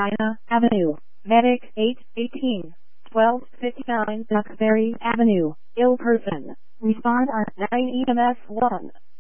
China Avenue, Medic 818, 1259 Duxbury Avenue, ill person. Respond on 9 EMS 1.